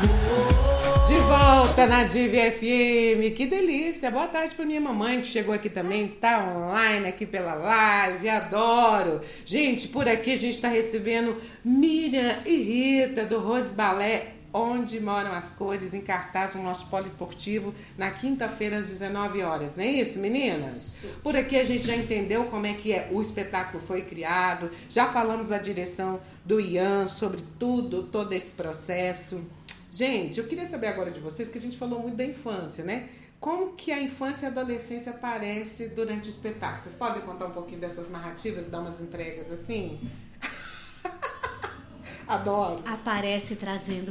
De volta na Div FM, que delícia, boa tarde para minha mamãe que chegou aqui também, tá online aqui pela live, adoro. Gente, por aqui a gente está recebendo Miriam e Rita do Rose Balé, Onde Moram as Cores, em cartaz no nosso poliesportivo, na quinta-feira às 19 horas, não é isso, meninas? Por aqui a gente já entendeu como é que o espetáculo foi criado, já falamos da direção do Ian, sobre todo esse processo. Gente, eu queria saber agora de vocês, que a gente falou muito da infância, né? Como que a infância e a adolescência aparece durante o espetáculo? Vocês podem contar um pouquinho dessas narrativas, dar umas entregas assim? Adoro. Aparece trazendo